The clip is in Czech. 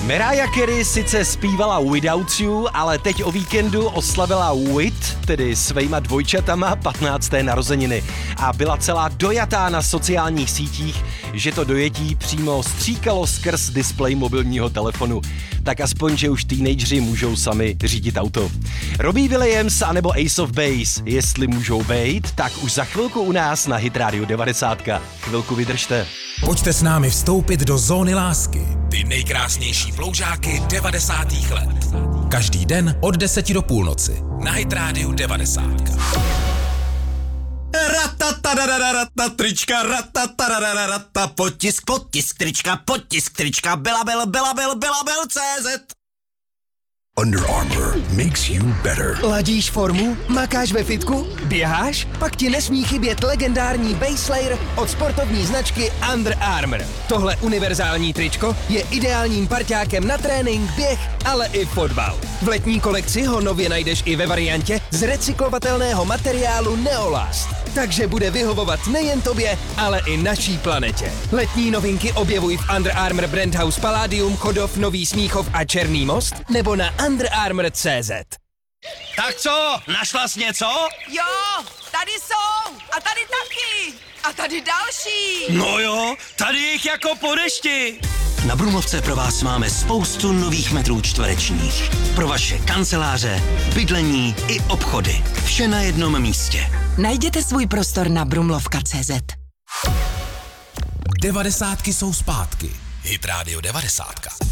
Mariah Carey sice zpívala Without You, ale teď o víkendu oslavila With, tedy svejma dvojčatama, 15. narozeniny. A byla celá dojatá na sociálních sítích, že to dojetí přímo stříkalo skrz displej mobilního telefonu. Tak aspoň, že už teenageři můžou sami řídit auto. Robbie Williams anebo Ace of Base, jestli můžou bejt, tak už za chvilku u nás na Hit Radio 90. Chvilku vydržte. Pojďte s námi vstoupit do zóny lásky. Ty nejkrásnější ploužáky 90. let. Každý den od 10 do půlnoci na Hit Radio 90. Ratatarararata, trička, ratatarararata, potisk, trička, belabel.cz. Under Armour makes you better. Ladíš formu? Makáš ve fitku? Běháš? Pak ti nesmí chybět legendární Base Layer od sportovní značky Under Armour. Tohle univerzální tričko je ideálním parťákem na trénink, běh, ale i fotbal. V letní kolekci ho nově najdeš i ve variantě z recyklovatelného materiálu Neolast. Takže bude vyhovovat nejen tobě, ale i naší planetě. Letní novinky objevuj v Under Armour Brand House Palladium, Chodov, Nový Smíchov a Černý Most nebo na underarmour.cz. Tak co, našla jsi něco? Jo, tady jsou a tady taky a tady další. No jo, tady jich jako po dešti. Na Brumlovce pro vás máme spoustu nových metrů čtverečních. Pro vaše kanceláře, bydlení i obchody. Vše na jednom místě. Najděte svůj prostor na brumlovka.cz. 90 jsou zpátky. Hit Radio 90.